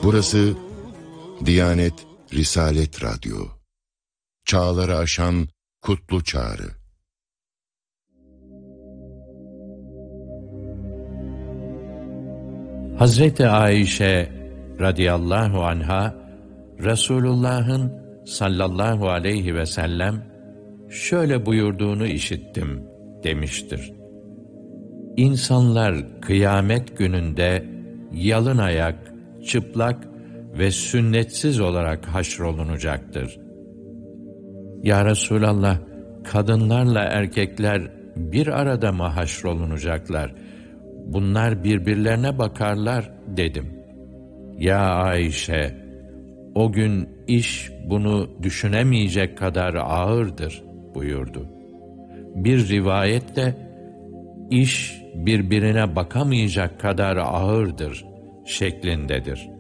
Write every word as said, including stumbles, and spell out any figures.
Burası Diyanet Risalet Radyo. Çağları aşan kutlu çağrı. Hazreti Ayşe radıyallahu anha, Resulullah'ın sallallahu aleyhi ve sellem şöyle buyurduğunu işittim demiştir. İnsanlar kıyamet gününde yalın ayak, çıplak ve sünnetsiz olarak haşrolunacaktır. Ya Resulallah, kadınlarla erkekler bir arada mı haşrolunacaklar? Bunlar birbirlerine bakarlar dedim. Ya Ayşe, o gün iş bunu düşünemeyecek kadar ağırdır buyurdu. Bir rivayette iş birbirine bakamayacak kadar ağırdır şeklindedir.